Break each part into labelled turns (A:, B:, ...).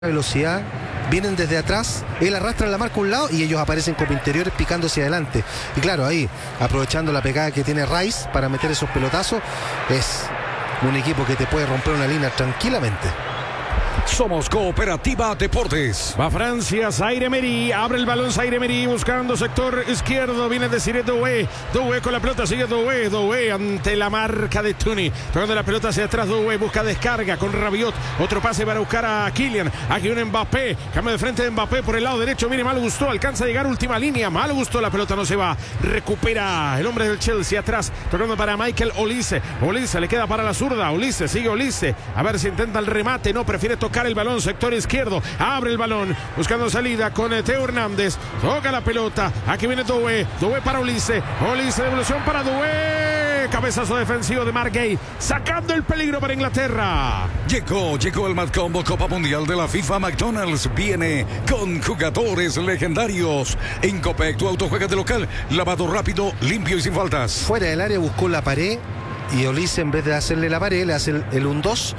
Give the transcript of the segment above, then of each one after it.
A: velocidad, vienen desde atrás, él arrastra la marca a un lado y ellos aparecen como interiores picando hacia adelante. Y claro, ahí, aprovechando la pegada que tiene Rice para meter esos pelotazos, es un equipo que te puede romper una línea tranquilamente.
B: Somos Cooperativa Deportes.
C: Va Francia, Zaire Emery, abre el balón Zaire Emery buscando sector izquierdo, viene Desiré Doué, Doué con la pelota, sigue Doué ante la marca de Tuni, tocando la pelota hacia atrás, Doué busca descarga con Rabiot, otro pase para buscar a Kylian, aquí un Mbappé, cambio de frente de Mbappé por el lado derecho, viene Malo Gusto, alcanza a llegar última línea, Malo Gusto, la pelota no se va, recupera el hombre del Chelsea atrás, tocando para Michael Olise, le queda para la zurda, sigue Olise, a ver si intenta el remate, no, prefiere tocar el balón, sector izquierdo, abre el balón, buscando salida con Teo Hernández, toca la pelota, aquí viene Doué para Olise, devolución para Doué, cabezazo defensivo de Marc Guehi, sacando el peligro para Inglaterra.
B: Llegó el Mad Combo Copa Mundial de la FIFA. McDonald's viene con jugadores legendarios. En Copec, tu auto juega de local, lavado rápido, limpio y sin faltas.
A: Fuera del área buscó la pared y Olise, en vez de hacerle la pared, le hace el 1-2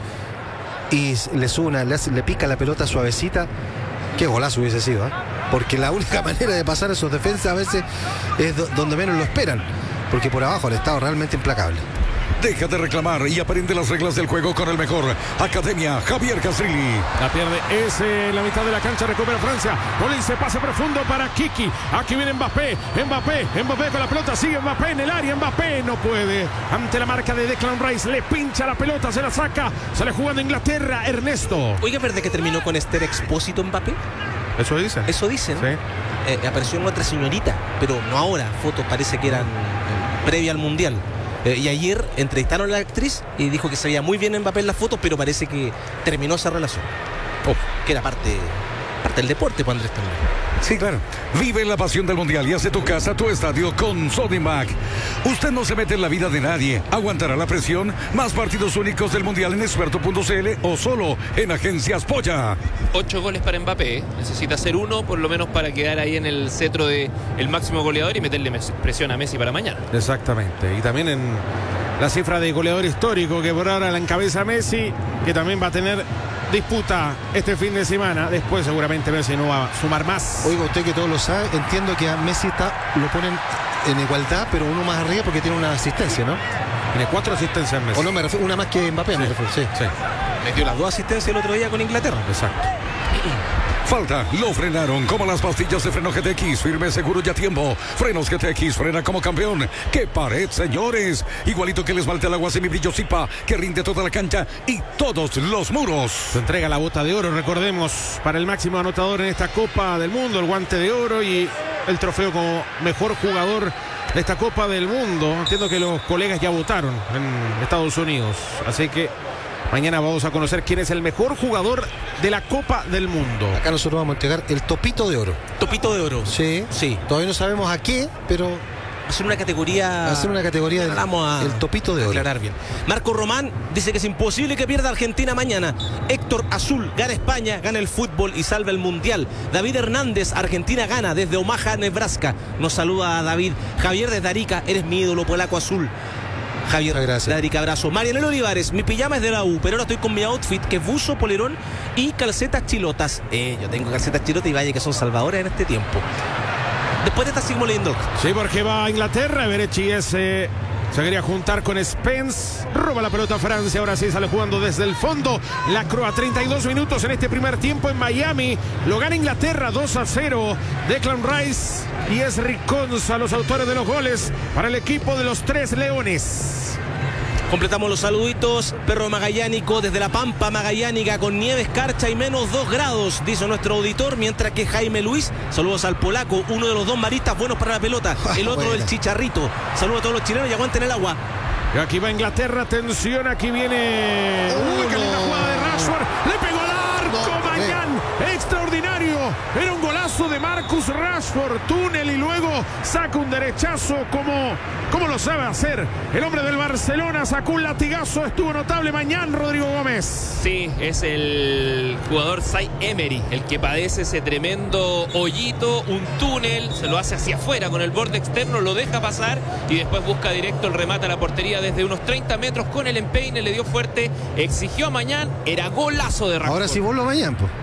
A: y le pica la pelota suavecita. Qué golazo hubiese sido, ¿eh? Porque la única manera de pasar a esos defensas a veces es donde menos lo esperan, porque por abajo el estado realmente implacable.
B: Deja de reclamar y aprende las reglas del juego con el mejor. Academia Javier Castrilli.
C: La pierde ese en la mitad de la cancha, recupera Francia. Olise, pase profundo para Kiki. Aquí viene Mbappé con la pelota, sigue Mbappé en el área. Mbappé no puede. Ante la marca de Declan Rice, le pincha la pelota, se la saca. Sale jugando Inglaterra, Ernesto.
D: Oiga, ¿verdad que terminó con Esther Expósito Mbappé?
C: Eso dicen.
D: Eso dicen.
C: Sí.
D: Apareció en otra señorita, pero no ahora. Fotos parece que eran previa al Mundial. Y ayer entrevistaron a la actriz y dijo que se veía muy bien Mbappé en las fotos, pero parece que terminó esa relación. Que era parte del deporte, pues, Andrés, también.
B: Sí, claro. Vive la pasión del Mundial y hace tu casa, tu estadio con Sodimac. Usted no se mete en la vida de nadie. Aguantará la presión. Más partidos únicos del Mundial en experto.cl o solo en Agencias Polla.
E: 8 goles para Mbappé. Necesita hacer uno, por lo menos, para quedar ahí en el cetro del máximo goleador y meterle presión a Messi para mañana.
C: Exactamente. Y también en la cifra de goleador histórico que por ahora la encabeza Messi, que también va a tener disputa este fin de semana. Después seguramente Messi no va a sumar más.
A: Oiga, usted que todos lo sabe, entiendo que a Messi lo ponen en igualdad, pero uno más arriba porque tiene una asistencia, ¿no?
C: Tiene 4 asistencias Messi.
A: O no, me refiero, una más que Mbappé, me refiero. Sí.
D: Metió las 2 asistencias el otro día con Inglaterra.
C: Exacto.
B: Falta, lo frenaron como las pastillas de freno GTX, firme, seguro y a tiempo. Frenos GTX, frena como campeón. ¡Qué pared, señores! Igualito que el esmalte al agua semibrillo Zipa, que rinde toda la cancha y todos los muros.
C: Se entrega la bota de oro, recordemos, para el máximo anotador en esta Copa del Mundo, el guante de oro y el trofeo como mejor jugador de esta Copa del Mundo. Entiendo que los colegas ya votaron en Estados Unidos, así que mañana vamos a conocer quién es el mejor jugador de la Copa del Mundo.
A: Acá nosotros vamos a entregar el topito de oro.
D: Topito de oro.
A: Sí. Todavía no sabemos a qué, pero
D: hacer una categoría
A: el topito de oro.
D: Aclarar bien. Marco Román dice que es imposible que pierda Argentina mañana. Héctor Azul, gana España, gana el fútbol y salva el Mundial. David Hernández, Argentina gana desde Omaha, Nebraska. Nos saluda a David. Javier desde Arica, eres mi ídolo polaco azul. Javier,
A: gracias.
D: Dadrica, abrazo. Marianelo Olivares, mi pijama es de la U, pero ahora estoy con mi outfit, que es buzo, polerón y calcetas chilotas. Yo tengo calcetas chilotas y vaya que son salvadoras en este tiempo. Después de esta seguimos leyendo.
C: Sí, porque va a Inglaterra, Berechi se quería juntar con Spence, roba la pelota a Francia, ahora sí sale jugando desde el fondo. La Croa, 32 minutos en este primer tiempo en Miami, lo gana Inglaterra 2-0, Declan Rice y es Riconza los autores de los goles para el equipo de los Tres Leones.
D: Completamos los saluditos. Perro Magallánico desde la Pampa Magallánica con nieve, escarcha y menos 2 grados, dice nuestro auditor, mientras que Jaime Luis, saludos al polaco, uno de los 2 maristas buenos para la pelota, el otro del Chicharrito. Saludos a todos los chilenos y aguanten el agua.
C: Y aquí va Inglaterra, atención, aquí viene qué linda jugada de Rashford, le pegó al arco, Mañán, extraordinario, era un golazo de Marcus Rashford, túnel y luego saca un derechazo como lo sabe hacer el hombre del Barcelona, sacó un latigazo, estuvo notable Mañán. Rodrigo Gómez.
E: Sí, es el jugador Zaire Emery el que padece ese tremendo hoyito, un túnel, se lo hace hacia afuera con el borde externo, lo deja pasar y después busca directo el remate a la portería desde unos 30 metros con el empeine, le dio fuerte, exigió a Mañán, era golazo de Rashford.
A: Ahora sí vuelvo a Mañán, pues.